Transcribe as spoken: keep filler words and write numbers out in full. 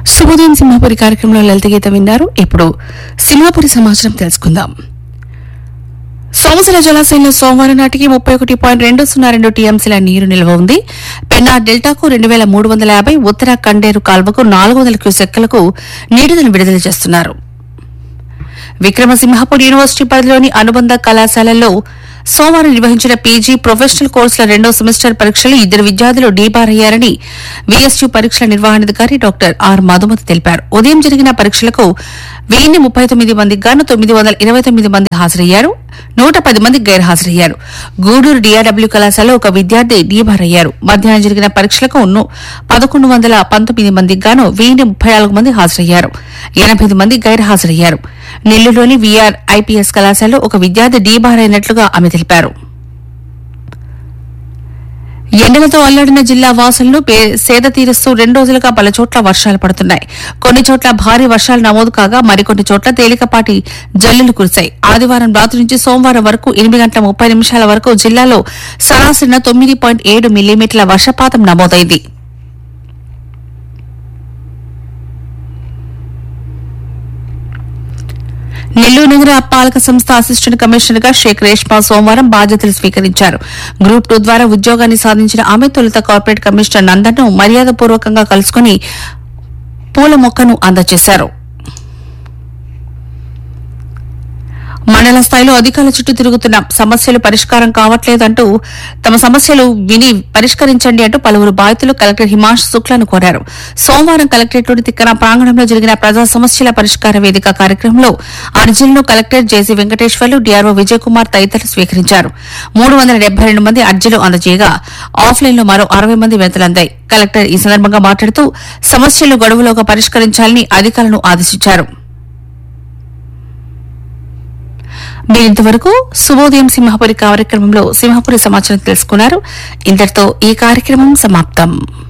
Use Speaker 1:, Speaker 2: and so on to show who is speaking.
Speaker 1: శుభోదయం సింహాపురి కార్యక్రమంలో లలిత గీత విన్నారు. ఇప్పుడు సింహాపురి సమాచారం తెలుసుకుందాం. సోమశిల జలాశయంలో సోమవారం నాటికి ముప్పై ఒకటి పాయింట్ రెండు సున్నా రెండు టీఎంసీల నీరు నిల్వ ఉంది. పెన్నా డెల్టాకు రెండు వేల మూడు వందల యాభై ఉత్తర కండేరు కాల్వకు నాలుగు వందల క్యూసెక్కులకు నీటిని విడుదల చేస్తున్నారు. విక్రమసింహపురి యూనివర్సిటీ పరిధిలోని అనుబంధ కళాశాలల్లో సోమవారం నిర్వహించిన పీజీ ప్రొఫెషనల్ కోర్సుల రెండో సెమిస్టర్ పరీక్షలు ఇద్దరు విద్యార్థులు డీబారయ్యారని వీఎస్యూ పరీక్షల నిర్వహణాధికారి డాక్టర్ ఆర్ మధుమతి తెలిపారు. ఉదయం జరిగిన పరీక్షలకు వెయ్యి ముప్పై తొమ్మిది మందికి గాను తొమ్మిది వందల ఇరవై తొమ్మిది మంది హాజరయ్యారు. నూట పది మంది గైర్హాజరయ్యారు. గూడూరు డీఆర్డబ్ల్యూ కళాశాలలో ఒక విద్యార్థి డీబారయ్యారు. మధ్యాహ్నం జరిగిన పరీక్షలకు పదకొండు వందల పంతొమ్మిది మందికి గాను వెయ్యి ముప్పై నాలుగు మంది హాజరయ్యారు. ఎనబై మంది గైర్హాజరయ్యారు. నెల్లూరులోని వీఆర్ ఐపీఎస్ కళాశాలలో ఒక విద్యార్థి డీబారైనట్లుగా ఆమె తెలిపారు. ఎండలతో అల్లాడిన జిల్లా వాసులను సేద తీరుస్తూ రెండు రోజులుగా పలుచోట్ల వర్షాలు పడుతున్నాయి. కొన్ని చోట్ల భారీ వర్షాలు నమోదు కాగా మరికొన్ని చోట్ల తేలికపాటి జల్లులు కురిశాయి. ఆదివారం రాత్రి నుంచి సోమవారం వరకు ఎనిమిది గంటల ముప్పై నిమిషాల వరకు జిల్లాలో సరాసరిన తొమ్మిది పాయింట్ ఏడు మిల్లీమీటర్ల వర్షపాతం నమోదైంది. నెల్లూరు నగర పాలక సంస్థ అసిస్టెంట్ కమిషనర్ గా షేక్ రేష్మా సోమవారం బాధ్యతలు స్వీకరించారు. గ్రూప్ టూ ద్వారా ఉద్యోగాన్ని సాధించిన ఆమె తొలుత కార్పొరేట్ కమిషనర్ నందన్ను మర్యాదపూర్వకంగా కలుసుకుని పూల మొక్కను అందజేశారు. మండల స్థాయిలో అధికారుల చుట్టూ తిరుగుతున్న సమస్యలు పరిష్కారం కావట్లేదంటూ తమ సమస్యలు విని పరిష్కరించండి అంటూ పలువురు బాధితులు కలెక్టర్ హిమాంశు శుక్లాను కోరారు. సోమవారం కలెక్టరేట్లోని తిక్కన ప్రాంగణంలో జరిగిన ప్రజా సమస్యల పరిష్కార వేదిక కార్యక్రమంలో అర్జీలను కలెక్టర్ జేసీ వెంకటేశ్వర్లు, డీఆర్ఓ విజయ్ కుమార్ తదితరులు స్వీకరించారు. మూడు వందల డెబ్బై రెండు మంది అర్జీలు అందజేయగా ఆఫ్లైన్లో మరో అరవై మంది వినతులందాయి. కలెక్టర్ ఈ సందర్భంగా మాట్లాడుతూ సమస్యలు గడువులోగా పరిష్కరించాలని అధికారులను ఆదేశించారు. మీరింతవరకు శుభోదయం సింహాపురి కార్యక్రమంలో సింహాపురి సమాచారం తెలుసుకున్నారు. ఇంతటితో ఈ కార్యక్రమం సమాప్తం.